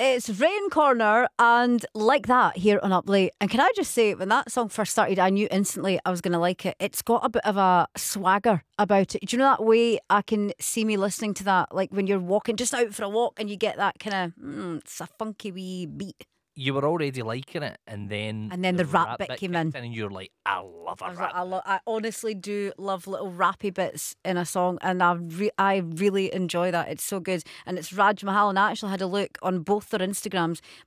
It's Rain Corner and Like That here on Up Late. And can I just say, when that song first started, I knew instantly I was going to like it. It's got a bit of a swagger about it. Do you know that way I can see me listening to that? Like when you're walking just out for a walk and you get that kind of, it's a funky wee beat. You were already liking it, and then the rap bit came in. and you're like, I love a I rap. I honestly do love little rappy bits in a song, and I really enjoy that. It's so good, and it's Raj Mahal. And I actually had a look on both their Instagrams.